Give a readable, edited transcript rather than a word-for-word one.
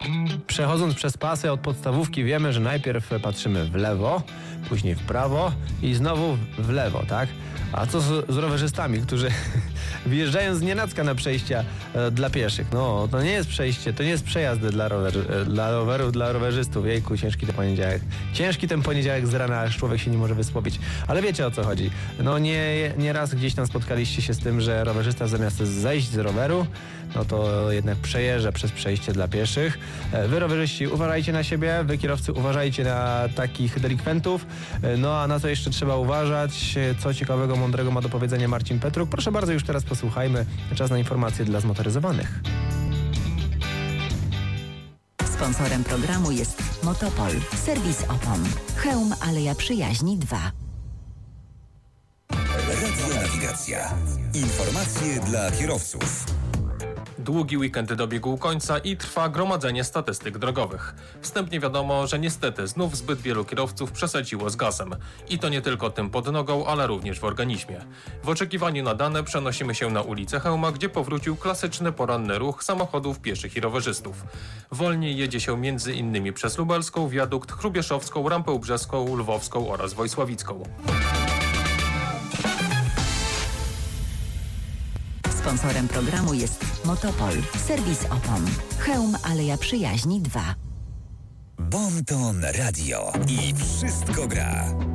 Przechodząc przez pasy od podstawówki wiemy, że najpierw patrzymy w lewo, później w prawo i znowu w lewo, tak? A co z rowerzystami, którzy wjeżdżają znienacka na przejścia dla pieszych? No, to nie jest przejście, to nie jest przejazd dla rowerzystów. Jejku, ciężki ten poniedziałek. Ciężki ten poniedziałek z rana, aż człowiek się nie może wysłowić. Ale wiecie, o co chodzi. No nie raz gdzieś tam spotkaliście się z tym, że rowerzysta zamiast zejść z roweru, no to jednak przejeżdża przez przejście dla pieszych. Wy rowerzyści uważajcie na siebie, wy kierowcy uważajcie na takich delikwentów. No a na co jeszcze trzeba uważać? Co ciekawego, mądrego ma do powiedzenia Marcin Petruk? Proszę bardzo, już teraz posłuchajmy. Czas na informacje dla zmotoryzowanych. Sponsorem programu jest Motopol, serwis opon. Chełm Aleja Przyjaźni 2. Radio Nawigacja. Informacje dla kierowców. Długi weekend dobiegł końca i trwa gromadzenie statystyk drogowych. Wstępnie wiadomo, że niestety znów zbyt wielu kierowców przesadziło z gazem. I to nie tylko tym pod nogą, ale również w organizmie. W oczekiwaniu na dane przenosimy się na ulicę Chełma, gdzie powrócił klasyczny poranny ruch samochodów pieszych i rowerzystów. Wolniej jedzie się m.in. przez Lubelską, Wiadukt, Hrubieszowską, Rampę Brzeską, Lwowską oraz Wojsławicką. Sponsorem programu jest Motopol, serwis opon. Chełm Aleja Przyjaźni 2. Bon Ton Radio i wszystko gra.